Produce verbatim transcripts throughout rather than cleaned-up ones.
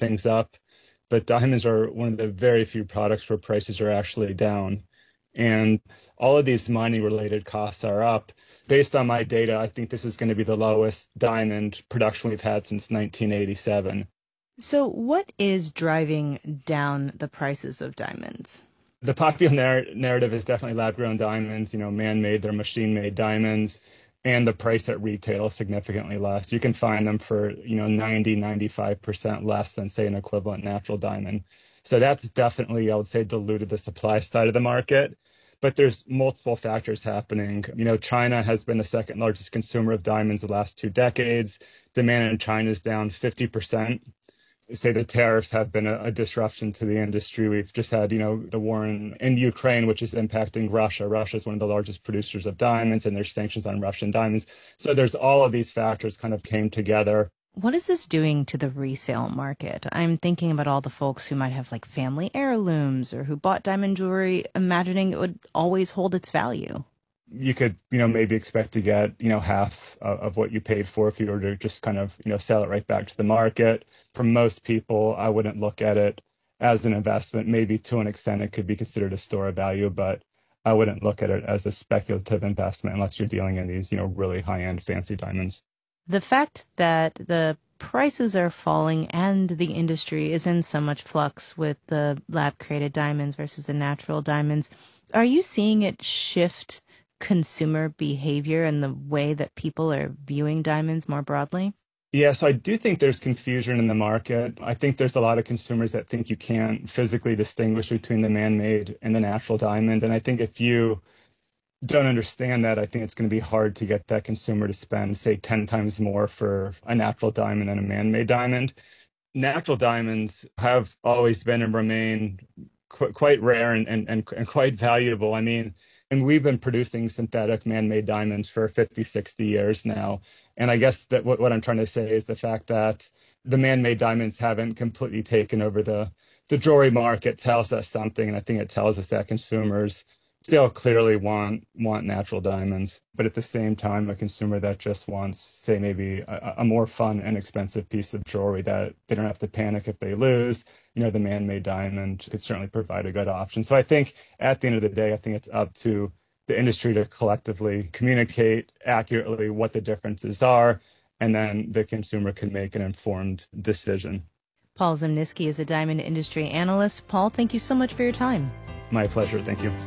things up, but diamonds are one of the very few products where prices are actually down. And all of these mining related costs are up. Based on my data, I think this is going to be the lowest diamond production we've had since nineteen eighty-seven. So what is driving down the prices of diamonds? The popular narr- narrative is definitely lab-grown diamonds, you know, man-made, they're machine-made diamonds, and the price at retail is significantly less. You can find them for, you know, ninety, ninety-five percent less than, say, an equivalent natural diamond. So that's definitely, I would say, diluted the supply side of the market. But there's multiple factors happening. You know, China has been the second largest consumer of diamonds the last two decades. Demand in China is down fifty percent. Say the tariffs have been a, a disruption to the industry. We've just had, you know, the war in, in Ukraine, which is impacting Russia. Russia is one of the largest producers of diamonds, and there's sanctions on Russian diamonds. So there's all of these factors kind of came together. What is this doing to the resale market? I'm thinking about all the folks who might have like family heirlooms or who bought diamond jewelry, imagining it would always hold its value. You could, you know, maybe expect to get, you know, half of, of what you paid for if you were to just kind of, you know, sell it right back to the market. For most people, I wouldn't look at it as an investment. Maybe to an extent, it could be considered a store of value, but I wouldn't look at it as a speculative investment unless you're dealing in these, you know, really high-end fancy diamonds. The fact that the prices are falling and the industry is in so much flux with the lab-created diamonds versus the natural diamonds, are you seeing it shift consumer behavior and the way that people are viewing diamonds more broadly? Yeah, so I do think there's confusion in the market. I think there's a lot of consumers that think you can't physically distinguish between the man-made and the natural diamond. And I think if you don't understand that, I think it's going to be hard to get that consumer to spend, say, ten times more for a natural diamond than a man-made diamond. Natural diamonds have always been and remain qu- quite rare and, and, and, and quite valuable. I mean, and we've been producing synthetic man-made diamonds for fifty, sixty years now. And I guess that what, what I'm trying to say is the fact that the man-made diamonds haven't completely taken over the, the jewelry market tells us something. And I think it tells us that consumers still clearly want want natural diamonds, but at the same time, a consumer that just wants, say, maybe a, a more fun and expensive piece of jewelry that they don't have to panic if they lose, you know, the man-made diamond could certainly provide a good option. So I think at the end of the day, I think it's up to the industry to collectively communicate accurately what the differences are, and then the consumer can make an informed decision. Paul Zimnisky is a diamond industry analyst. Paul, thank you so much for your time. My pleasure. Thank you.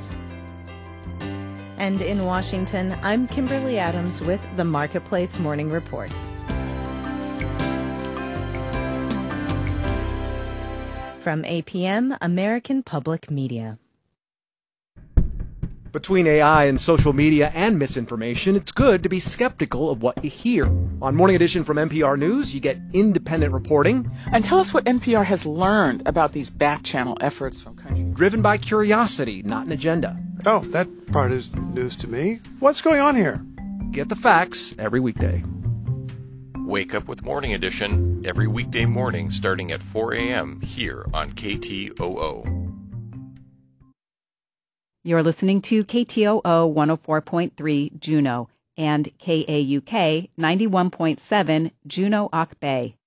And in Washington, I'm Kimberly Adams with the Marketplace Morning Report. From A P M, American Public Media. Between A I and social media and misinformation, it's good to be skeptical of what you hear. On Morning Edition from N P R News, you get independent reporting. And tell us what N P R has learned about these back-channel efforts from countries. Driven by curiosity, not an agenda. Oh, that part is news to me. What's going on here? Get the facts every weekday. Wake up with Morning Edition every weekday morning starting at four a.m. here on K T O O. You're listening to K T O O one oh four point three Juneau and K A U K ninety-one point seven Juneau Ock Bay.